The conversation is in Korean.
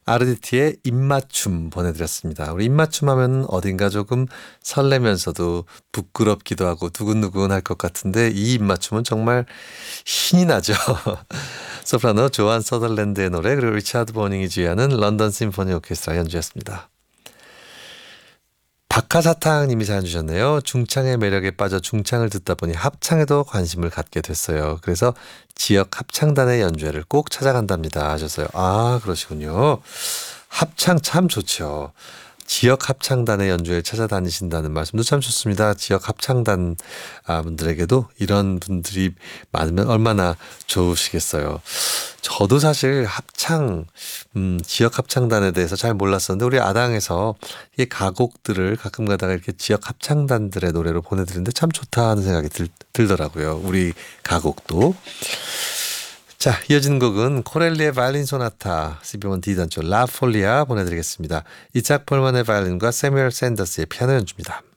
아르디티의 입맞춤 보내드렸습니다. 우리 입맞춤 하면 어딘가 조금 설레면서도 부끄럽기도 하고 두근두근할 것 같은데 이 입맞춤은 정말 신이 나죠. 소프라노 조한 서덜랜드의 노래 그리고 리차드 버닝이 지휘하는 런던 심포니 오케스트라 연주였습니다. 박하사탕님이 사연 주셨네요. 중창의 매력에 빠져 중창을 듣다 보니 합창에도 관심을 갖게 됐어요. 그래서 지역 합창단의 연주회를 꼭 찾아간답니다 하셨어요. 아 그러시군요. 합창 참 좋죠. 지역 합창단의 연주회 찾아다니신다는 말씀도 참 좋습니다. 지역 합창단 분들에게도 이런 분들이 많으면 얼마나 좋으시겠어요. 저도 사실 지역 합창단에 대해서 잘 몰랐었는데 우리 아당에서 이 가곡들을 가끔 가다가 이렇게 지역 합창단들의 노래로 보내드리는데 참 좋다 하는 생각이 들더라고요. 우리 가곡도. 자, 이어지는 곡은 코렐리의 바이올린 소나타 12번 D단조 라폴리아 보내드리겠습니다. 이착 폴만의 바이올린과 세뮤얼 샌더스의 피아노 연주입니다.